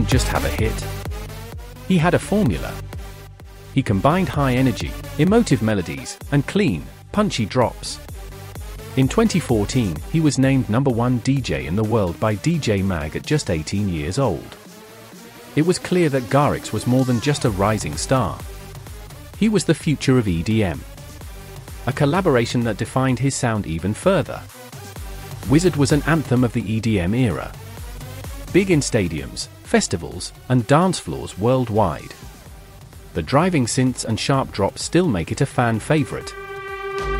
didn't just have a hit. He had a formula. He combined high energy, emotive melodies, and clean, punchy drops. In 2014, he was named #1 DJ in the world by DJ Mag at just 18 years old. It was clear that Garrix was more than just a rising star. He was the future of EDM. A collaboration that defined his sound even further. Wizard was an anthem of the EDM era. Big in stadiums, festivals, and dance floors worldwide. The driving synths and sharp drops still make it a fan favorite.